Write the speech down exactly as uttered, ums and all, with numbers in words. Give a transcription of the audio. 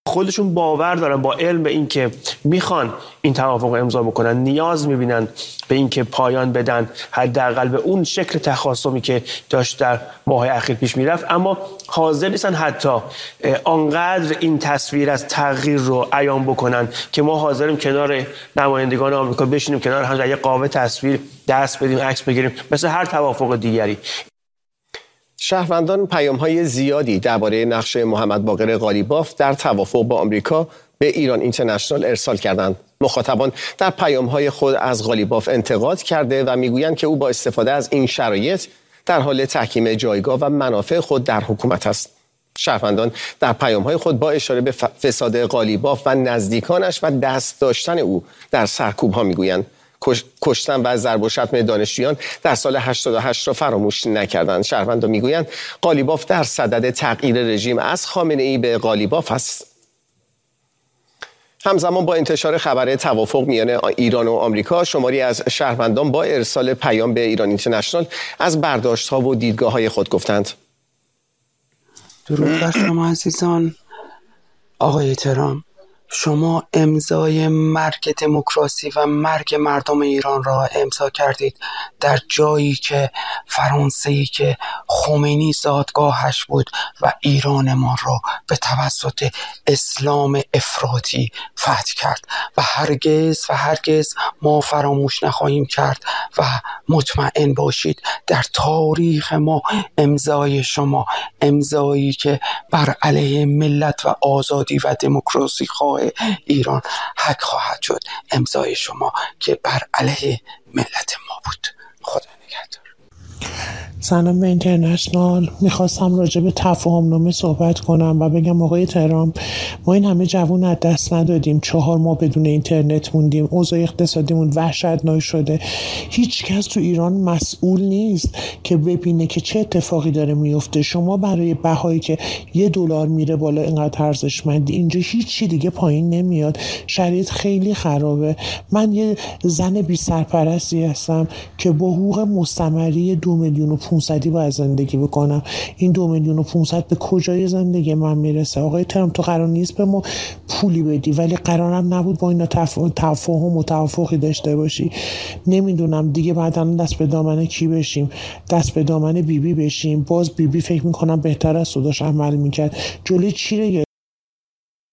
خودشون باور دارن با علم به این که میخوان این توافق امضا بکنن، نیاز میبینن به این که پایان بدن حداقل به اون شکل تخاصمی که داشت در ماه‌های اخیر پیش میرفت، اما حاضر نیستن حتی آنقدر این تصویر از تغییر رو عیان بکنن که ما حاضریم کنار نمایندگان آمریکا بشینیم کنار هم در یک قاب تصویر دست بدیم، عکس بگیریم، مثل هر توافق دیگری. شهروندان پیام‌های زیادی درباره نقش محمد باقر قالیباف در توافق با آمریکا به ایران اینترنشنال ارسال کردند. مخاطبان در پیام‌های خود از قالیباف انتقاد کرده و میگویند که او با استفاده از این شرایط در حال تحکیم جایگاه و منافع خود در حکومت است. شهروندان در پیام‌های خود با اشاره به فساد قالیباف و نزدیکانش و دست داشتن او در سرکوب‌ها میگویند کشتن و ضرب و شتم دانشجویان در سال هشتاد و هشت را فراموش نکردند. شهروندان میگویند قالیباف در صدد تغییر رژیم از خامنه‌ای به قالیباف است. همزمان با انتشار خبر توافق میان ایران و آمریکا، شماری از شهروندان با ارسال پیام به ایران اینترنشنال از برداشت‌ها و دیدگاه‌های خود گفتند. درود بر شما عزیزان. آقای ترامپ، شما امضای مرگ دموکراسی و مرگ مردم ایران را امضا کردید در جایی که فرانسه‌ای که خمینی زادگاهش بود و ایران ما را به توسط اسلام افراطی فتح کرد و هرگز و هرگز ما فراموش نخواهیم کرد و مطمئن باشید در تاریخ ما امضای شما، امضایی که بر علیه ملت و آزادی و دموکراسی خواه ایران حق خواهد شد، امضای شما که بر علیه ملت ما بود. خدا نگهدار. سلام به اینترنشنال. میخواستم راجع به تفاهم نامه صحبت کنم و بگم آقای ترامپ، ما این همه جوان از دست ندادیم، چهار ماه بدون اینترنت موندیم، اوضاع اقتصادیمون وحشتناک شده. هیچ کس تو ایران مسئول نیست که ببینه که چه اتفاقی داره میفته. شما برای بهایی که یه دلار میره بالا اینقدر ارزشمندی، اینجا هیچی دیگه پایین نمیاد. شرایط خیلی خرابه. من یه زن بی سرپرستی هستم که با حقوق مستمری دو میلیون و پونصدی باید زندگی بکنم. این دو میلیون و پونصد به کجای زندگی من میرسه؟ آقای ترامپ، تو قرار نیست به ما پولی بدی، ولی قرارم نبود با اینا تفاهم و توافقی داشته باشی. نمیدونم دیگه بعدا دست به دامن کی بشیم؟ دست به دامن بیبی بشیم؟ باز بیبی فکر میکنم بهتر از صداش عمل میکرد. جلوی چی رو